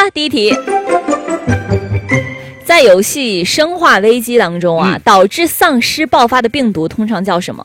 吧，第一题。在游戏《生化危机》当中啊，导致丧尸爆发的病毒通常叫什么？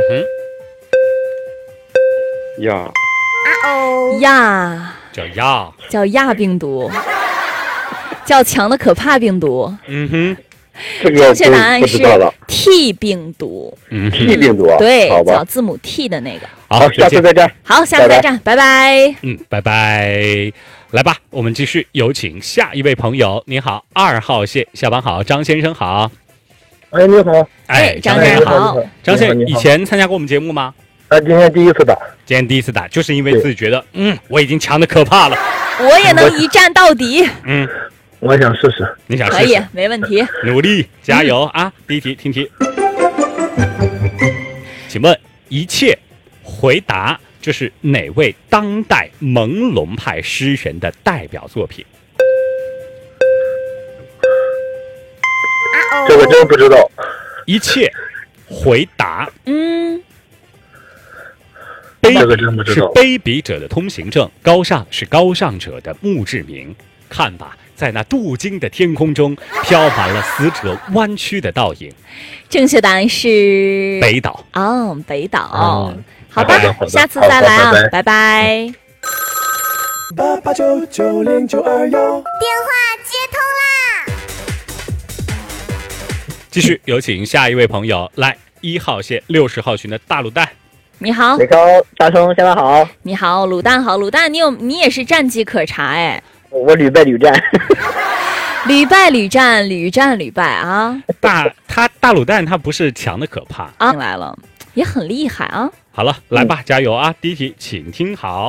叫亚病毒，叫强的可怕病毒。正确答案是 T 病毒。 T 病毒， 对，叫字母 T 的那个。 好，下次再战。 好，下次再战，拜拜。 拜拜。来吧，我们继续有请下一位朋友。你好，2号线，下班好，张先生好。 哎，你好。 哎，张先生好。 张先生以前参加过我们节目吗？ 今天第一次打。 今天第一次打，就是因为自己觉得，我已经强的可怕了， 我也能一战到底。 我想试试。 你想试试？ 可以，没问题。 努力，加油啊！第一题，听题。请问一切回答，这是哪位当代朦胧派诗人的代表作品？ 这个真不知道。 一切回答。 这个真不知道。 是卑鄙者的通行证，高尚是高尚者的墓志铭。看吧，在那镀金的天空中，飘满了死者弯曲的倒影。 正确答案是北岛。 北岛。好吧，下次再来啊，拜拜。 88990921， 电话接通啦！ 继续有请下一位朋友，来1号线60号群的大卤蛋。 你好， 你好，大声，下班好。 你好，卤蛋好，卤蛋，你也是战绩可查哎。 我屡败屡战。 屡败屡战，屡战屡败啊！ 大卤蛋他不是强的可怕啊，来了，也很厉害啊！ 好了，来吧，加油啊！第一题，请听好。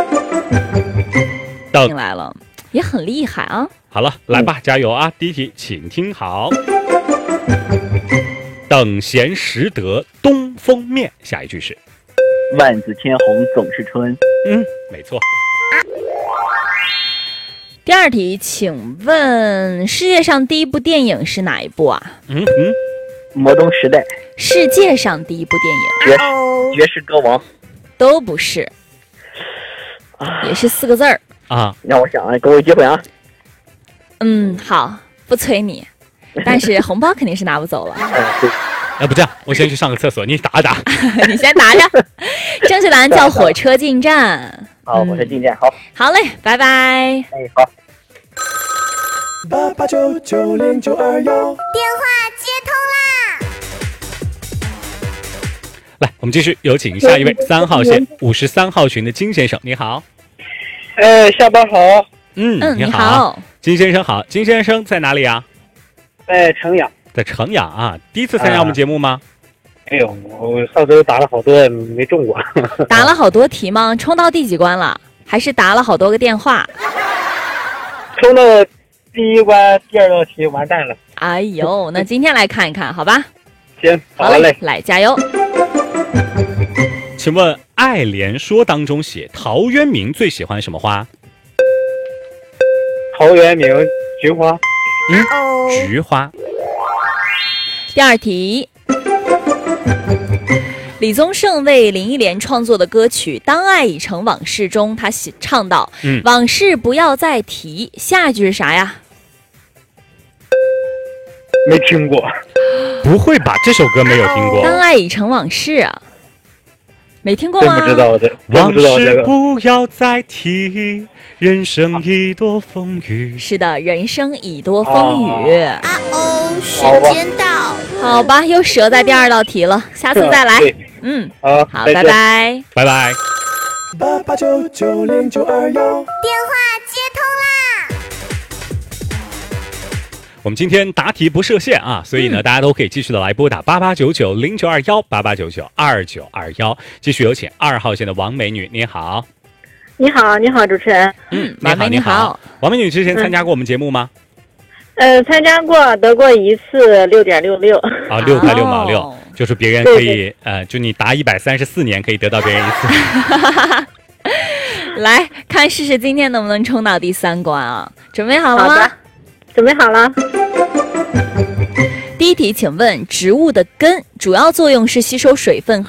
来了，也很厉害啊！ 好了，来吧，加油啊！第一题，请听好。等闲识得东风面，下一句是万紫千红总是春。 没错。 第二题，请问世界上第一部电影是哪一部啊？ 摩登时代。 世界上第一部电影绝世歌王。 都不是，也是4个字儿啊。让我想啊，给我机会啊。 好，不催你，但是红包肯定是拿不走了。 不这样，我先去上个厕所，你打。 你先打着。正确答案叫火车进站。 好，火车进站。 好嘞，拜拜。 好。 88990921， 电话接通啦！ 来，我们继续有请下一位3号线53号群的金先生，你好。 下班好。 你好，金先生好。金先生在哪里啊？ 在城阳。 在城阳啊，第一次参加我们节目吗？ 没有，我上周打了好多没中过。 打了好多题吗？冲到第几关了？还是打了好多个电话？ 冲到第一关第2道题完蛋了。 哎呦，那今天来看一看，好吧？ 行， 好嘞，来加油。 请问《爱莲说》当中写陶渊明最喜欢什么花？ 陶渊明菊花。 菊花。 第二题，李宗盛为林忆莲创作的歌曲《当爱已成往事》中，他唱道：“往事不要再提。”下一句是啥呀？ 没听过。 不会吧？这首歌没有听过。 当爱已成往事啊，没听过吗？ 真不知道的。 往事不要再提，人生已多风雨。 是的，人生已多风雨。 时间到。 好吧，又折在第2道题了，下次再来。好，拜拜。 拜拜。 88990921， 电话接通啦！ 我们今天答题不设限啊，所以呢，大家都可以继续的来拨打88990921 88992921。继续有请2号线的王美女，你好。 你好，你好，主持人。 王美女好。 王美女之前参加过我们节目吗？ 参加过，得过一次6.66。 啊，6块6毛6，就是别人可以就你答134年可以得到别人一次。 来看试试今天能不能冲到第3关啊？准备好了吗？ 好的，准备好了。 第一题，请问植物的根主要作用是吸收水分